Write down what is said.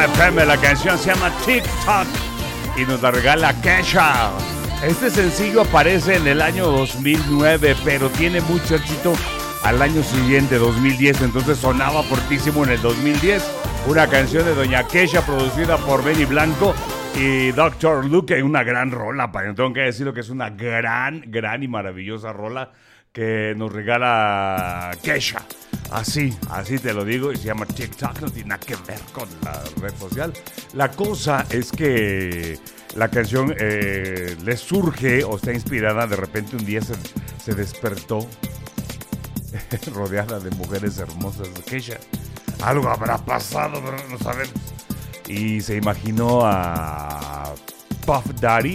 FM, la canción se llama TikTok y nos la regala Kesha. Este sencillo aparece en el año 2009, pero tiene mucho éxito al año siguiente, 2010. Entonces sonaba fortísimo en el 2010. Una canción de Doña Kesha producida por Benny Blanco y Dr. Luke. Una gran rola, tengo que decirlo que es una gran y maravillosa rola que nos regala Kesha. Así te lo digo, y se llama TikTok, no tiene nada que ver con la red social. La cosa es que la canción le surge o está inspirada, de repente un día se despertó rodeada de mujeres hermosas. Kesha, algo habrá pasado, pero no sabemos. Y se imaginó a Puff Daddy